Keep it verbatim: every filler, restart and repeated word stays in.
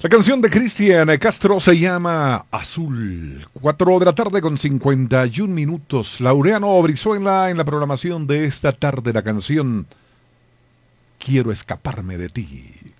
La canción de Cristian Castro se llama Azul. Cuatro de la tarde con cincuenta y un minutos. Laureano Brizuela en la programación de esta tarde. La canción Quiero escaparme de ti.